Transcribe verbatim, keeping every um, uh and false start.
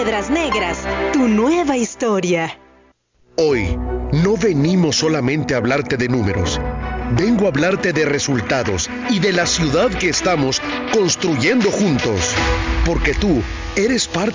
Piedras Negras, tu nueva historia. Hoy, no venimos solamente a hablarte de números. Vengo a hablarte de resultados y de la ciudad que estamos construyendo juntos. Porque tú eres parte